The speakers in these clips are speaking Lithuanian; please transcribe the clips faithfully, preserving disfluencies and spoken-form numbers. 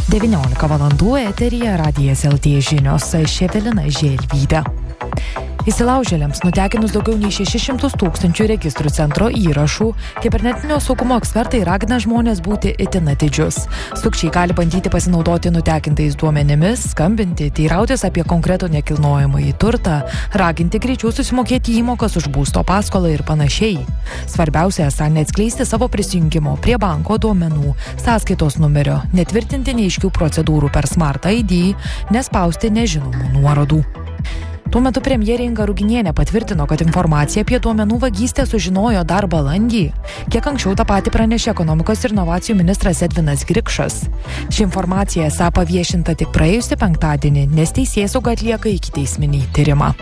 devyniolika valandų eteryje Radijas L T žinios, aš Evelina Želvytė. Įsilaužėliams nutekinus daugiau nei šešis šimtus tūkstančių registrų centro įrašų, kibernetinio saugumo ekspertai ragina žmonės būti itin atidžius. Sukčiai gali bandyti pasinaudoti nutekintais duomenimis, skambinti, teirautis apie konkretų nekilnojamąjį turtą, raginti greičiau susimokėti įmokas už būsto paskolą ir panašiai. Svarbiausia esą neatskleisti savo prisijungimo prie banko duomenų, sąskaitos numerio, netvirtinti neaiškių procedūrų per Smart I D, nespausti nežinomų nuorodų. Tuo metu premjerė Inga Ruginienė patvirtino, kad informaciją apie duomenų vagystę sužinojo dar balandį. Kiek anksčiau tą patį pranešė ekonomikos ir inovacijų ministras Edvinas Grikšas. Ši informacija esą paviešinta tik praėjusį penktadienį, nes teisėsauga atlieka ikiteisminį tyrimą.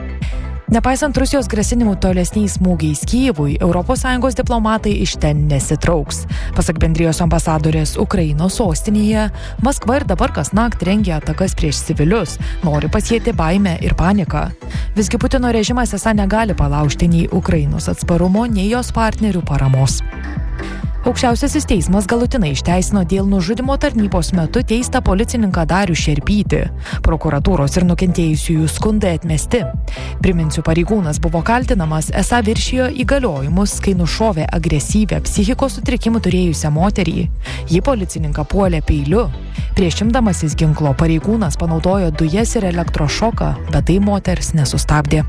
Nepaisant Rusijos grasinimų tolesniais smūgiais Kyjivui, Europos Sąjungos diplomatai iš ten nesitrauks. Pasak bendrijos ambasadorės Ukrainos sostinėje, Maskva ir dabar kasnakt rengia atakas prieš civilius, nori pasėti baimę ir paniką. Visgi Putino režimas esą negali palaužti nei Ukrainos atsparumo, nei jos partnerių paramos. Aukščiausiasis teismas galutinai išteisino dėl nužudymo tarnybos metu teistą policininką Darių Šerpytį. Prokuratūros ir nukentėjusiųjų skundai atmesti. Priminsiu, pareigūnas buvo kaltinamas, esą viršijo įgaliojimus, kai nušovė agresyvią psichikos sutrikimų turėjusią moterį. Ji policininką puolė peiliu. Prieš imdamasis ginklo pareigūnas panaudojo dujas ir elektrošoką, bet tai moters nesustabdė.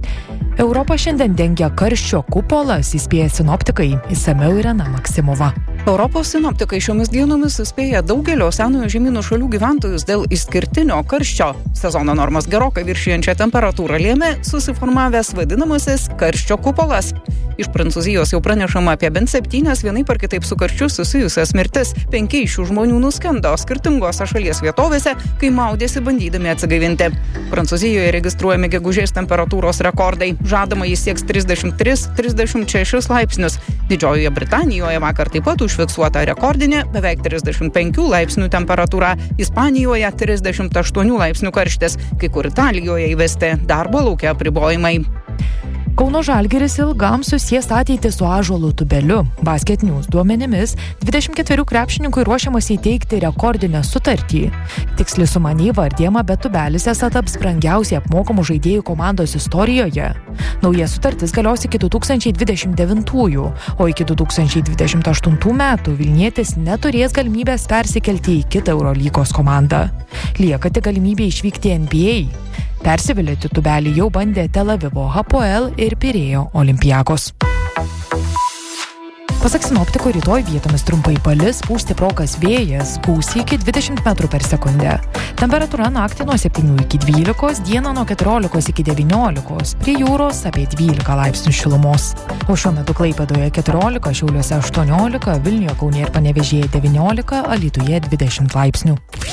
Europą šiandien dengia karščio kupolas, įspėja sinoptikai, išsamiau Irena Maksimova. Europos sinoptikai šiomis dienomis įspėja daugelio senojo žemynų šalių gyventojus dėl išskirtinio karščio. Sezono normas gerokai viršijančią temperatūrą lėmė susiformavęs vadinamasis karščio kupolas. Iš Prancūzijos jau pranešama apie bent septynias vienaip ar kitaip su karščiu susijusias mirtis. Penki iš šių žmonių nuskendo skirtingose šalies vietovėse, kai maudėsi bandydami atsigaivinti. Prancūzijoje registruojami gegužės temperatūros rekordai. Žadama jis sieks trisdešimt tris trisdešimt šešis laipsnius. Didžiojoje Britanijoje vakar taip pat užfiksuota rekordinė beveik trisdešimt penkių laipsnių temperatūra. Ispanijoje trisdešimt aštuonių laipsnių karštis, kai kur Italijoje įvesti darbo lauke apribojimai. Kauno Žalgiris ilgam susies ateitį su Ąžuolu Tubeliu. Basket News duomenimis dvidešimt ketverių krepšininkui ruošiamas įteikti rekordinę sutartį. Tiksli suma neįvardijama, bet Tubelis esą taps brangiausiai apmokamų žaidėjų komandos istorijoje. Nauja sutartis galios iki du tūkstančiai dvidešimt devintųjų, o iki du tūkstančiai dvidešimt aštuntų metų Vilnietis neturės galimybės persikelti į kitą Eurolygos komandą. Lieka tik galimybė išvykti į N B A. Persivilėti Tubelį jau bandė Tel Avivo Hapoel ir Pirėjo Olympiakos. Pasak sinoptikų, rytoj vietomis trumpai palis, pūs stiprokas vėjas, gūsiai iki dvidešimt metrų per sekundę. Temperatūra naktį nuo septynių iki dvylikos, dieną nuo keturiolikos iki devyniolikos, prie jūros apie dvylika laipsnių šilumos. O šiuo metu Klaipėdoje keturiolika, Šiauliuose aštuoniolika, Vilniuje, Kaune ir Panevėžyje devyniolika, Alytuje dvidešimt laipsnių.